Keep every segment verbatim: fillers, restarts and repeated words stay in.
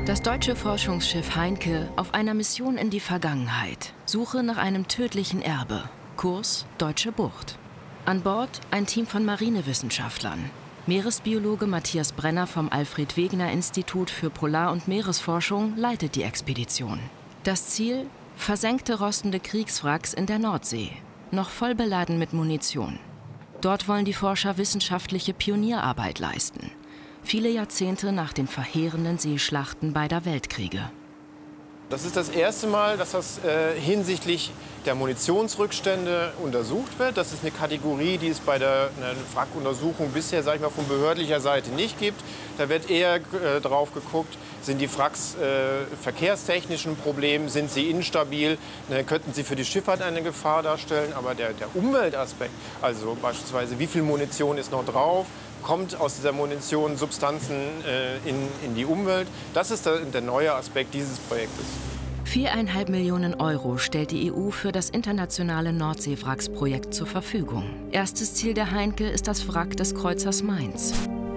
Das deutsche Forschungsschiff Heinke auf einer Mission in die Vergangenheit. Suche nach einem tödlichen Erbe. Kurs Deutsche Bucht. An Bord ein Team von Marinewissenschaftlern. Meeresbiologe Matthias Brenner vom Alfred-Wegener-Institut für Polar- und Meeresforschung leitet die Expedition. Das Ziel? Versenkte rostende Kriegswracks in der Nordsee, noch voll beladen mit Munition. Dort wollen die Forscher wissenschaftliche Pionierarbeit leisten. Viele Jahrzehnte nach den verheerenden Seeschlachten beider Weltkriege. Das ist das erste Mal, dass das äh, hinsichtlich der Munitionsrückstände untersucht wird. Das ist eine Kategorie, die es bei der Wrackuntersuchung bisher, sag ich mal, von behördlicher Seite nicht gibt. Da wird eher äh, drauf geguckt, sind die Wracks äh, verkehrstechnisch ein Problem, sind sie instabil, ne, könnten sie für die Schifffahrt eine Gefahr darstellen. Aber der, der Umweltaspekt, also beispielsweise wie viel Munition ist noch drauf, kommt aus dieser Munition Substanzen äh, in, in die Umwelt. Das ist der, der neue Aspekt dieses Projektes. Viereinhalb Millionen Euro stellt die E U für das internationale Nordseewracksprojekt zur Verfügung. Erstes Ziel der Heinke ist das Wrack des Kreuzers Mainz.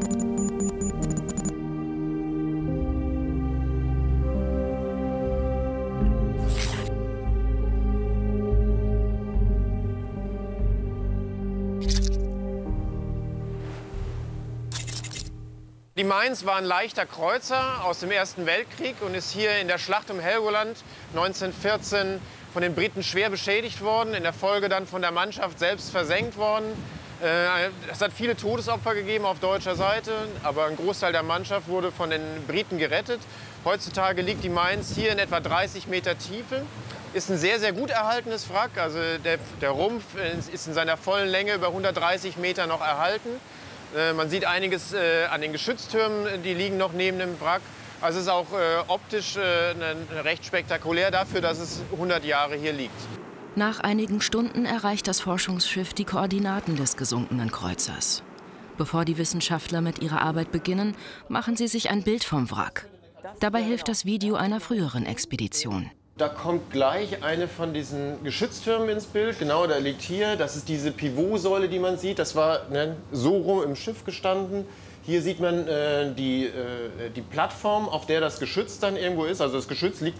Die Mainz war ein leichter Kreuzer aus dem Ersten Weltkrieg und ist hier in der Schlacht um Helgoland neunzehnhundertvierzehn von den Briten schwer beschädigt worden, in der Folge dann von der Mannschaft selbst versenkt worden. Es hat viele Todesopfer gegeben auf deutscher Seite, aber ein Großteil der Mannschaft wurde von den Briten gerettet. Heutzutage liegt die Mainz hier in etwa dreißig Meter Tiefe. Ist ein sehr, sehr gut erhaltenes Wrack. Also der, der Rumpf ist in seiner vollen Länge über hundertdreißig Meter noch erhalten. Man sieht einiges äh, an den Geschütztürmen, die liegen noch neben dem Wrack. Also es ist auch äh, optisch äh, ne, recht spektakulär dafür, dass es hundert Jahre hier liegt. Nach einigen Stunden erreicht das Forschungsschiff die Koordinaten des gesunkenen Kreuzers. Bevor die Wissenschaftler mit ihrer Arbeit beginnen, machen sie sich ein Bild vom Wrack. Dabei hilft das Video einer früheren Expedition. Da kommt gleich eine von diesen Geschütztürmen ins Bild. Genau, da liegt hier. Das ist diese Pivotsäule, die man sieht. Das war ne, so rum im Schiff gestanden. Hier sieht man äh, die, äh, die Plattform, auf der das Geschütz dann irgendwo ist. Also das Geschütz liegt